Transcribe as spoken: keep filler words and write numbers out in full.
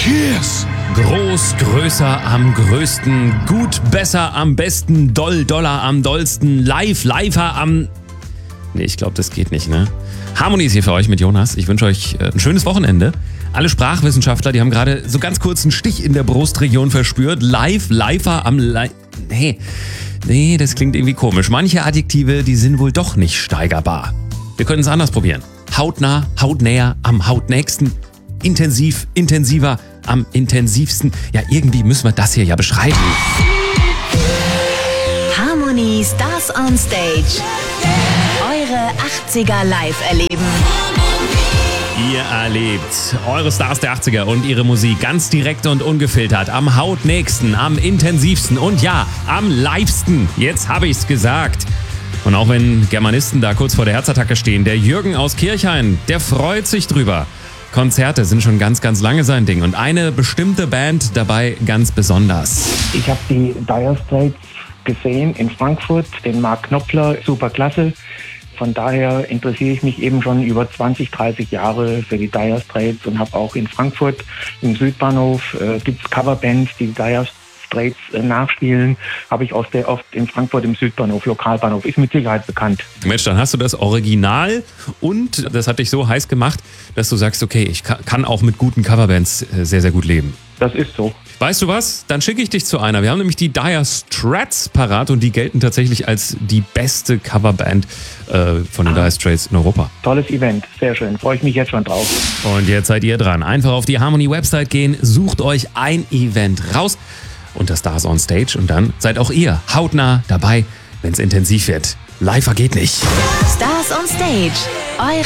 Cheers! Groß, größer, am größten, gut, besser, am besten, doll, doller, am dollsten, live, liver, am... Nee, ich glaube, das geht nicht, ne? Harmony ist hier für euch mit Jonas. Ich wünsche euch ein schönes Wochenende. Alle Sprachwissenschaftler, die haben gerade so ganz kurz einen Stich in der Brustregion verspürt. Live, liver, am... Li- nee, nee, das klingt irgendwie komisch. Manche Adjektive, die sind wohl doch nicht steigerbar. Wir können es anders probieren. Hautnah, hautnäher, am hautnächsten, intensiv, intensiver, am intensivsten. Ja, irgendwie müssen wir das hier ja beschreiben. Harmony Stars on Stage. Eure achtziger live erleben. Ihr erlebt eure Stars der achtziger und ihre Musik ganz direkt und ungefiltert, am hautnächsten, am intensivsten und ja, am livesten. Jetzt habe ich's gesagt. Und auch wenn Germanisten da kurz vor der Herzattacke stehen, der Jürgen aus Kirchhain, der freut sich drüber. Konzerte sind schon ganz, ganz lange sein Ding und eine bestimmte Band dabei ganz besonders. Ich habe die Dire Straits gesehen in Frankfurt, den Mark Knopfler, super klasse. Von daher interessiere ich mich eben schon über zwanzig, dreißig Jahre für die Dire Straits und habe auch in Frankfurt im Südbahnhof äh, gibt es Coverbands, die Dire Straits äh, nachspielen. Habe ich auch sehr oft in Frankfurt im Südbahnhof, Lokalbahnhof, ist mit Sicherheit bekannt. Mensch, dann hast du das Original und das hat dich so heiß gemacht, dass du sagst, okay, ich kann auch mit guten Coverbands äh, sehr, sehr gut leben. Das ist so. Weißt du was? Dann schicke ich dich zu einer. Wir haben nämlich die Dire Straits parat und die gelten tatsächlich als die beste Coverband äh, von den Dire Straits in Europa. Tolles Event, sehr schön. Freue ich mich jetzt schon drauf. Und jetzt seid ihr dran. Einfach auf die Harmony-Website gehen, sucht euch ein Event raus unter Stars on Stage und dann seid auch ihr hautnah dabei, wenn es intensiv wird. Live geht nicht. Stars on Stage. Eure